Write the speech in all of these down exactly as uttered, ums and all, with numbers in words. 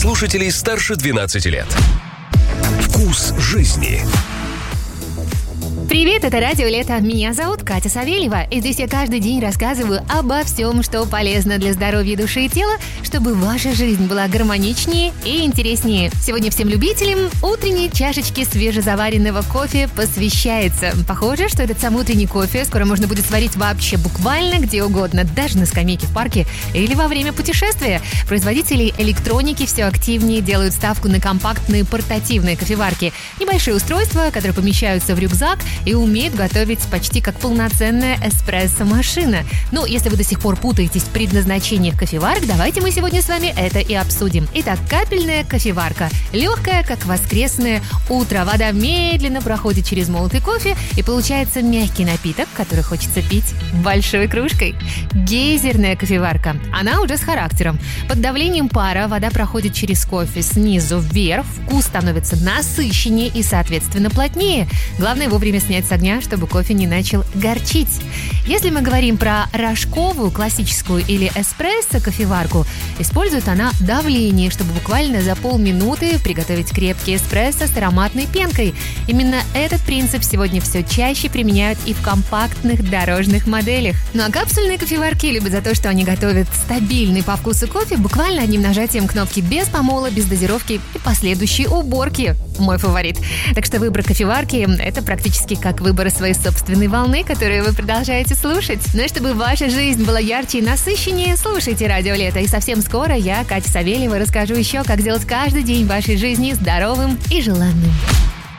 слушателей старше двенадцати лет. Вкус жизни. Привет, это Радио Лето. Меня зовут Катя Савельева, и здесь я каждый день рассказываю обо всем, что полезно для здоровья души и тела, чтобы ваша жизнь была гармоничнее и интереснее. Сегодня всем любителям утренней чашечки свежезаваренного кофе посвящается. Похоже, что этот самый утренний кофе скоро можно будет сварить вообще буквально где угодно, даже на скамейке в парке или во время путешествия. Производители электроники все активнее делают ставку на компактные портативные кофеварки. Небольшие устройства, которые помещаются в рюкзак и умеют готовить почти как полноценная эспрессо-машина. Ну, если вы до сих пор путаетесь в предназначениях кофеварок, давайте мы сегодня с вами это и обсудим. Итак, капельная кофеварка. Легкая, как воскресное утро. Вода медленно проходит через молотый кофе, и получается мягкий напиток, который хочется пить большой кружкой. Гейзерная кофеварка. Она уже с характером. Под давлением пара вода проходит через кофе снизу вверх, вкус становится насыщеннее и, соответственно, плотнее. Главное вовремя снять с огня, чтобы кофе не начал горчить. Если мы говорим про рожковую, классическую или эспрессо кофеварку, использует она давление, чтобы буквально за полминуты приготовить крепкий эспрессо с ароматной пенкой. Именно этот принцип сегодня все чаще применяют и в компактных дорожных моделях. Ну а капсульные кофеварки любят за то, что они готовят стабильный по вкусу кофе буквально одним нажатием кнопки, без помола, без дозировки и последующей уборки. Мой фаворит. Так что выбор кофеварки – это практически как выбор своей собственной волны, которую вы продолжаете слушать. Но чтобы ваша жизнь была ярче и насыщеннее, слушайте Радио Лето. И совсем скоро я, Катя Савельева, расскажу еще, как сделать каждый день вашей жизни здоровым и желанным.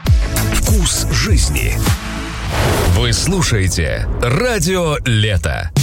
Вкус жизни. Вы слушаете Радио Лето.